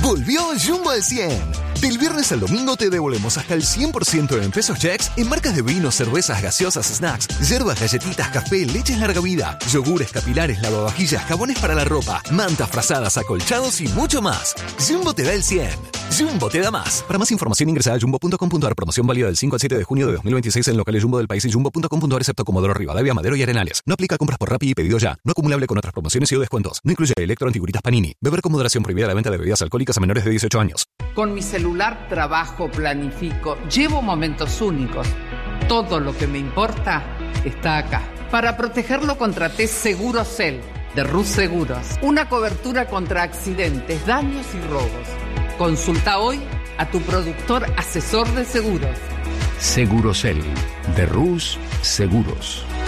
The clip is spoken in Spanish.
Volvió Jumbo al 100. Del viernes al domingo te devolvemos hasta el 100% en pesos checks en marcas de vinos, cervezas, gaseosas, snacks, yerbas, galletitas, café, leches larga vida, yogures, capilares, lavavajillas, jabones para la ropa, mantas, frazadas, acolchados y mucho más. Jumbo te da el 100. Jumbo te da más. Para más información ingresa a jumbo.com.ar. Promoción válida del 5 al 7 de junio de 2026 en locales Jumbo del país y jumbo.com.ar excepto Comodoro Rivadavia, Madero y Arenales. No aplica a compras por Rappi y pedido ya. No acumulable con otras promociones y o descuentos. No incluye electro antiguritas Panini. Beber con moderación. Prohibida la venta de bebidas alcohólicas a menores de 18 años. Con mi celular trabajo, planifico, llevo momentos únicos. Todo lo que me importa está acá. Para protegerlo contraté Segurocel de Rus Seguros. Una cobertura contra accidentes, daños y robos. Consulta hoy a tu productor asesor de seguros. Segurocel de Rus Seguros.